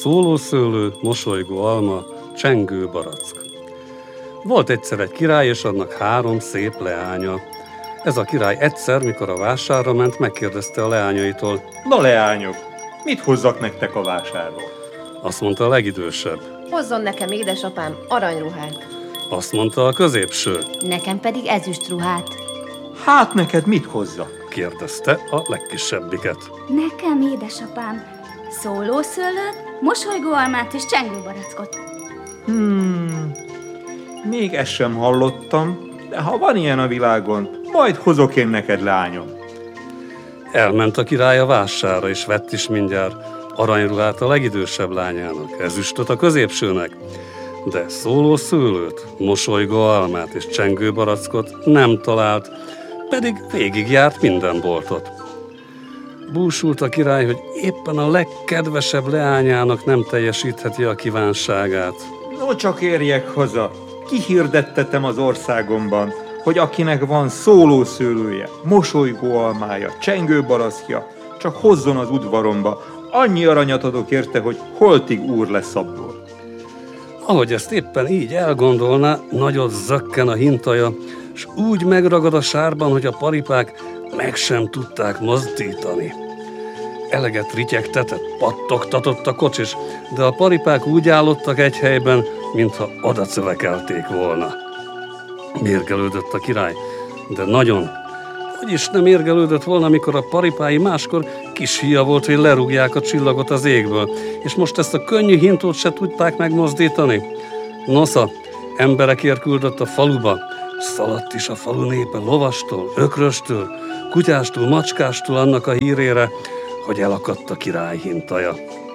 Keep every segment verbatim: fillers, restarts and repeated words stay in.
szőlő, mosolygó alma, csengő barack. Volt egyszer egy király, és annak három szép leánya. Ez a király egyszer, mikor a vásárra ment, megkérdezte a leányaitól: Na leányok, mit hozzak nektek a vásárról? Azt mondta a legidősebb: Hozzon nekem édesapám aranyruhát. Azt mondta a középső. Nekem pedig ezüstruhát. Hát neked mit hozzak? Kérdezte a legkisebbiket. Nekem, édesapám, szőlőt, mosolygóalmát és csengőbarackot. Hmm, még ezt sem hallottam, de ha van ilyen a világon, majd hozok én neked, leányom. Elment a király a vásárra, és vett is mindjárt aranyruhát a legidősebb lányának, ezüstöt a középsőnek, de szőlőt, mosolygó almát és csengő barackot nem talált, pedig végigjárt minden boltot. Búsult a király, hogy éppen a legkedvesebb leányának nem teljesítheti a kívánságát. No, csak érjek haza, kihirdettetem az országomban, hogy akinek van szőlője, mosolygó almája, csengő barackja, csak hozzon az udvaromba, annyi aranyat adok érte, hogy holtig úr lesz abból. Ahogy ezt éppen így elgondolná, nagyot zökken a hintaja, s úgy megragad a sárban, hogy a paripák meg sem tudták mozdítani. Eleget rityegtetett, pattogtatott a kocsis, de a paripák úgy állottak egy helyben, mintha odacövekelték volna. Mérgelődött a király, de nagyon. Hogy is nem mérgelődött volna, amikor a paripái máskor kis hülye volt, hogy lerúgják a csillagot az égből, és most ezt a könnyű hintót se tudták megmozdítani. Nosza, emberekért küldött a faluba, szaladt is a falu népe lovastól, ökröstől, kutyástól, macskástól annak a hírére, hogy elakadt a király hintaja.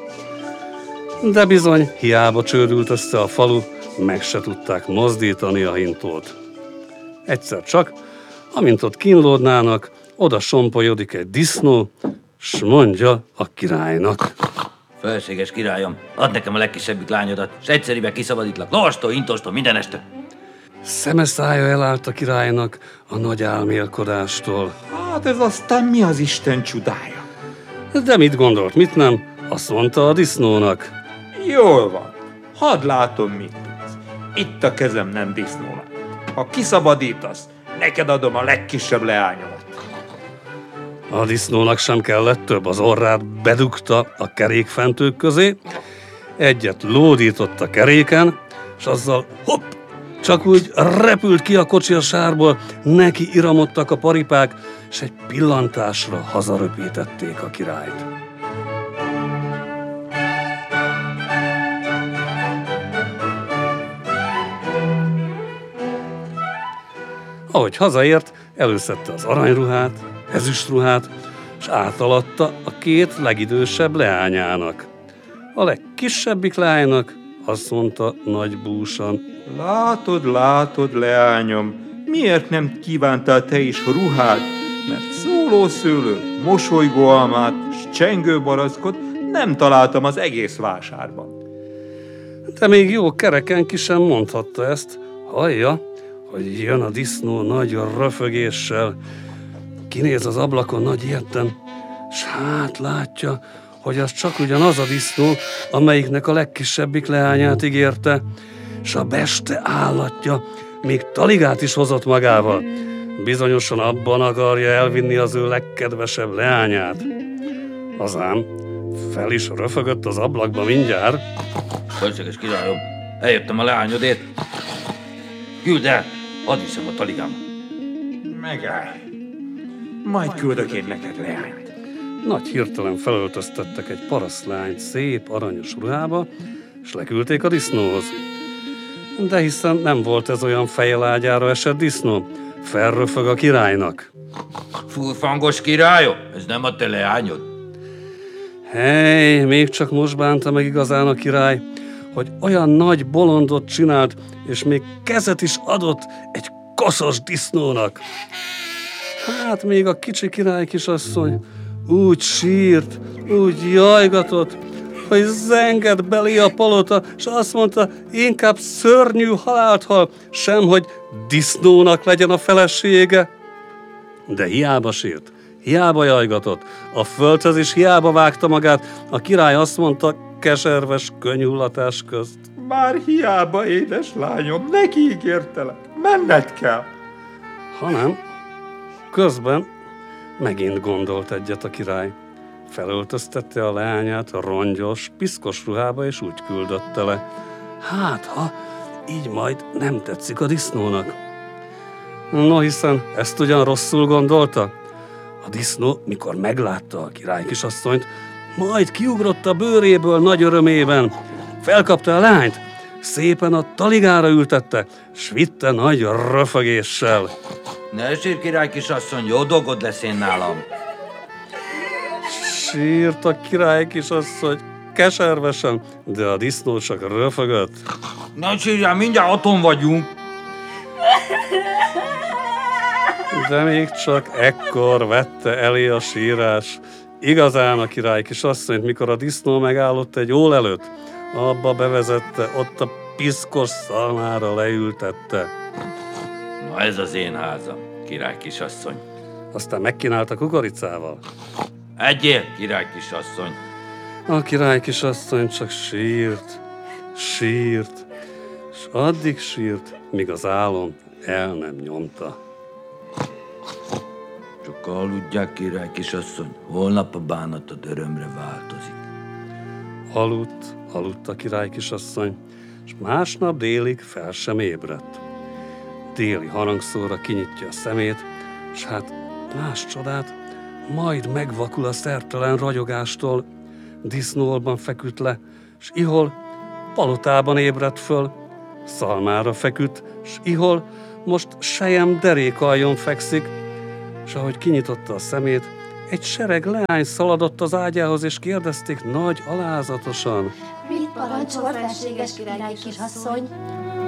De bizony, hiába csődült össze a falu, meg se tudták mozdítani a hintót. Egyszer csak, amint ott kínlódnának, oda sompolyodik egy disznó, s mondja a királynak: Felséges királyom, add nekem a legkisebbik lányodat, s egyszerűen kiszabadítlak, lovastól, intostól, minden este. Szeme szája elállt a királynak a nagy álmélkodástól. Hát ez aztán mi az Isten csodája? De mit gondolt, mit nem? Azt mondta a disznónak: Jól van, hadd látom, mit tudsz. Itt a kezem nem disznónak. Ha kiszabadítasz, neked adom a legkisebb leányomat. A disznónak sem kellett több, az orrát bedugta a kerékfentők közé, egyet lódított a keréken, és azzal hopp, csak úgy repült ki a kocsi a sárból, neki iramodtak a paripák, és egy pillantásra hazaröpítették a királyt. Ahogy hazaért, előszedte az aranyruhát, ezüstruhát, és átalatta a két legidősebb leányának. A legkisebbik leánynak azt mondta nagy búsan: Látod, látod, leányom, miért nem kívántál te is ruhát? Mert szőlő, mosolygó almát és csengő barackot nem találtam az egész vásárban. De még jó kereken ki sem mondhatta ezt. Hallja, hogy jön a disznó nagy röfögéssel, kinéz az ablakon nagy ilyetten, s hát látja, hogy az csak ugyanaz a disznó, amelyiknek a legkisebbik leányát ígérte, s a beste állatja még taligát is hozott magával. Bizonyosan abban akarja elvinni az ő legkedvesebb leányát. Azám fel is röfögött az ablakba mindjárt. Felséges királyom, eljöttem a leányodért. Küld el, add viszem a taligámat. Megállj. Majd küldök én neked leányt. Nagy hirtelen felöltöztettek egy parasztlányt szép aranyos ruhába, és leküldték a disznóhoz. De hiszen nem volt ez olyan fejelágyára esett disznó, felröfög a királynak. Furfangos királyom, ez nem a te leányod? Hey, még csak most bánta meg igazán a király, hogy olyan nagy bolondot csinált, és még kezet is adott egy koszos disznónak. Hát még a kicsi király kisasszony úgy sírt, úgy jajgatott, hogy zengett belé a palota, és azt mondta, inkább szörnyű halált hal, sem, hogy disznónak legyen a felesége. De hiába sírt, hiába jajgatott, a földhöz is hiába vágta magát, a király azt mondta, keserves könyhullatás közt. Már hiába, édes lányom, neki ígértelek, menned kell. Hanem közben megint gondolt egyet a király. Felöltöztette a leányát a rongyos, piszkos ruhába, és úgy küldötte le. Hát, ha így majd nem tetszik a disznónak. No, hiszen ezt ugyan rosszul gondolta. A disznó, mikor meglátta a király kisasszonyt, majd kiugrott a bőréből nagy örömében. Felkapta a lányt, szépen a taligára ültette, s vitte nagy röfögéssel. Ne sírj, király kisasszony, jó dolgod lesz én nálam. Sírt a király kisasszony keservesen, de a disznó csak röfögött. Ne sírjál, mindjárt otthon vagyunk. De még csak ekkor vette elé a sírás igazán a király kisasszonyt, mikor a disznó megállott egy ól előtt. Abba bevezette, ott a piszkos szalmára leültette. Na ez az én házam, király kisasszony. Aztán megkínálta kukoricával. Egyél, király kisasszony. A király kisasszony csak sírt, sírt, s addig sírt, míg az álom el nem nyomta. Csak aludják, király kisasszony, holnap a bánatod örömre változik. Aludt, aludt a király kisasszony, és másnap délig fel sem ébredt. Déli harangszóra kinyitja a szemét, s hát láss csodát, majd megvakul a szertelen ragyogástól. Disznóolban feküdt le, s ihol palotában ébredt föl. Szalmára feküdt, s ihol most sejem derékaljon fekszik, s ahogy kinyitotta a szemét, egy sereg leány szaladott az ágyához, és kérdezték nagy alázatosan. Mit parancsol, felséges király kisasszony?